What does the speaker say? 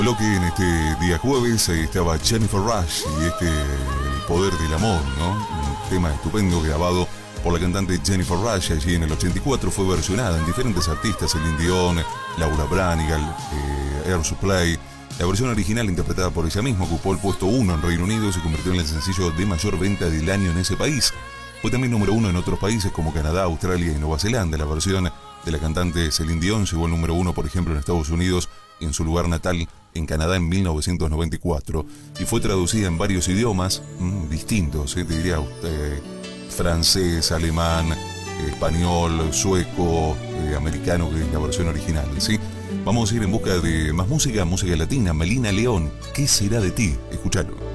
Bloque en este día jueves estaba Jennifer Rush y El poder del amor, ¿no? Un tema estupendo grabado por la cantante Jennifer Rush. Allí en el 84 fue versionada en diferentes artistas: Celine Dion, Laura Branigan, Air Supply. La versión original, interpretada por ella misma, ocupó el puesto 1 en Reino Unido y se convirtió en el sencillo de mayor venta del año en ese país. Fue también número 1 en otros países como Canadá, Australia y Nueva Zelanda. La versión de la cantante Celine Dion llegó al número 1, por ejemplo, en Estados Unidos, en su lugar natal, en Canadá, en 1994. Y fue traducida en varios idiomas distintos, te diría usted, francés, alemán, español, sueco, americano, que es la versión original, ¿sí? Vamos a ir en busca de más música latina. Melina León, ¿qué será de ti? Escuchalo.